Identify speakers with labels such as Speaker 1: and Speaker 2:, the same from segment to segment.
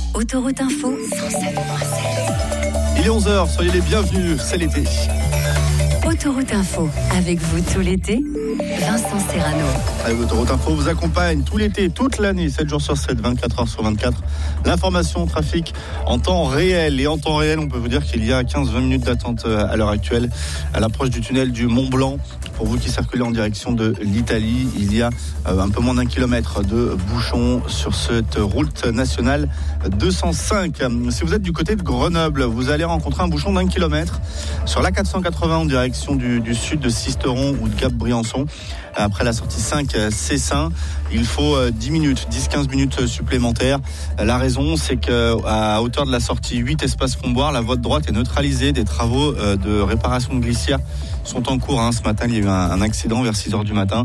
Speaker 1: Autoroute Info 107.7.
Speaker 2: Il est 11h, soyez les bienvenus, c'est l'été.
Speaker 1: Autoroute Info, avec vous tout l'été, Vincent Serrano.
Speaker 2: Avec Autoroute Info vous accompagne tout l'été, toute l'année, 7 jours sur 7, 24 heures sur 24. L'information trafic en temps réel. Et en temps réel, on peut vous dire qu'il y a 15-20 minutes d'attente à l'heure actuelle à l'approche du tunnel du Mont Blanc. Pour vous qui circulez en direction de l'Italie, il y a un peu moins d'1 kilomètre de bouchons sur cette route nationale 205. Si vous êtes du côté de Grenoble, vous allez rencontrer un bouchon d'1 kilomètre sur la 480 en direction du sud de Sisteron ou de Gap-Briançon. Après la sortie 5 Cessin, il faut 10-15 minutes supplémentaires. La raison, c'est qu'à hauteur de la sortie 8 espace Comboire, la voie de droite est neutralisée. Des travaux de réparation de glissière sont en cours. Ce matin, il y a eu un accident vers 6h du matin.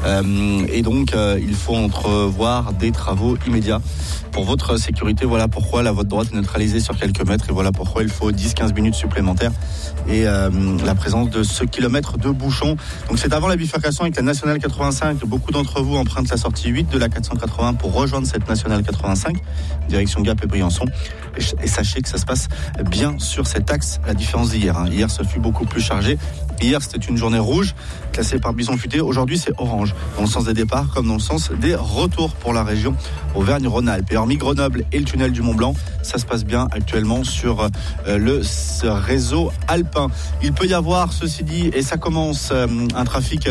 Speaker 2: Et donc, il faut entrevoir des travaux immédiats pour votre sécurité. Voilà pourquoi la voie de droite est neutralisée sur quelques mètres. Et voilà pourquoi il faut 10-15 minutes supplémentaires. Et la présence de ce kilomètre de bouchon. Donc, c'est avant la bifurcation avec la Nationale 85. Beaucoup d'entre vous empruntent la sortie 8 de la 480 pour rejoindre cette Nationale 85, direction Gap et Briançon. Et sachez que ça se passe bien sur cet axe, à la différence d'hier. Hier, ça fut beaucoup plus chargé. Hier, c'était une journée rouge, classée par Bison Futé. Aujourd'hui, c'est orange, dans le sens des départs comme dans le sens des retours pour la région Auvergne-Rhône-Alpes. Et hormis Grenoble et le tunnel du Mont Blanc, ça se passe bien actuellement sur le réseau alpin. Il peut y avoir, ceci dit, et ça commence, un trafic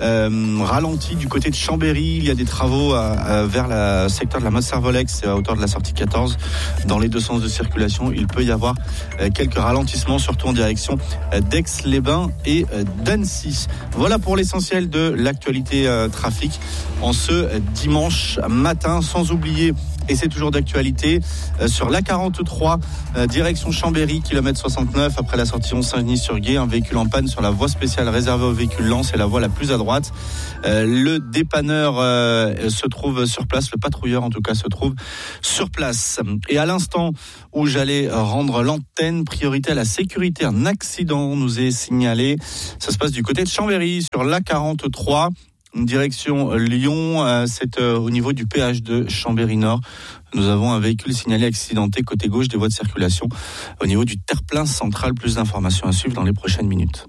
Speaker 2: ralenti du côté de Chambéry. Il y a des travaux vers le secteur de la Motte-Servolex, à hauteur de la sortie 14, dans les deux sens de circulation. Il peut y avoir quelques ralentissements, surtout en direction d'Aix-les-Bains et d'Annecy. Voilà pour l'essentiel de l'actualité trafic en ce dimanche matin, sans oublier, et c'est toujours d'actualité, sur l'A43, direction Chambéry, kilomètre 69, après la sortie 11 Saint-Denis-sur-Gué, un véhicule en panne sur la voie spéciale réservée aux véhicules lents, c'est la voie la plus à droite. Le dépanneur se trouve sur place, le patrouilleur en tout cas se trouve sur place. Et à l'instant où j'allais rendre l'antenne, priorité à la sécurité, un accident nous est signalé. Ça se passe du côté de Chambéry, sur l'A43. Direction Lyon, c'est au niveau du péage de Chambéry-Nord. Nous avons un véhicule signalé accidenté côté gauche des voies de circulation au niveau du terre-plein central. Plus d'informations à suivre dans les prochaines minutes.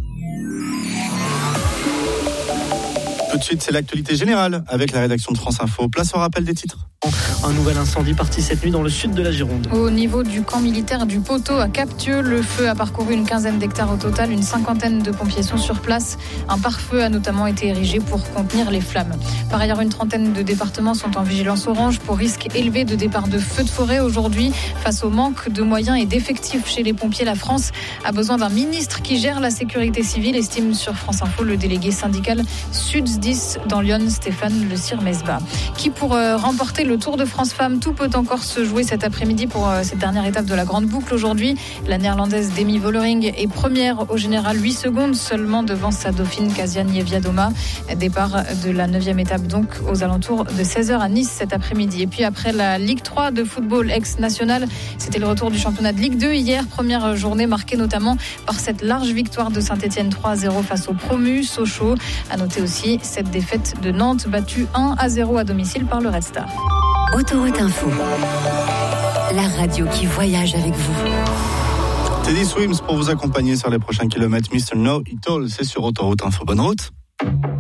Speaker 2: Tout de suite, c'est l'actualité générale avec la rédaction de France Info. Place au rappel des titres.
Speaker 3: Un nouvel incendie parti cette nuit dans le sud de la Gironde.
Speaker 4: Au niveau du camp militaire du Poteau à Captieux, le feu a parcouru une quinzaine d'hectares au total. Une cinquantaine de pompiers sont sur place. Un pare-feu a notamment été érigé pour contenir les flammes. Par ailleurs, une trentaine de départements sont en vigilance orange pour risque élevé de départ de feux de forêt aujourd'hui. Face au manque de moyens et d'effectifs chez les pompiers, la France a besoin d'un ministre qui gère la sécurité civile, estime sur France Info le délégué syndical SUDS10 dans Lyon, Stéphane Le Sir-Mesbah. Qui pour remporter le Tour de France Femmes, tout peut encore se jouer cet après-midi pour cette dernière étape de la Grande Boucle aujourd'hui. La néerlandaise Demi Vollering est première au général, 8 secondes seulement devant sa dauphine Kasia Niewiadoma. Départ de la 9e étape donc aux alentours de 16h à Nice cet après-midi. Et puis après la Ligue 3 de football ex-national, c'était le retour du championnat de Ligue 2 hier. Première journée marquée notamment par cette large victoire de Saint-Etienne 3-0 face au promu Sochaux. À noter aussi cette défaite de Nantes battue 1-0 à domicile par le Red Star.
Speaker 1: Autoroute Info, la radio qui voyage avec vous.
Speaker 2: Teddy Swims pour vous accompagner sur les prochains kilomètres. Mr. No It All, c'est sur Autoroute Info. Bonne route.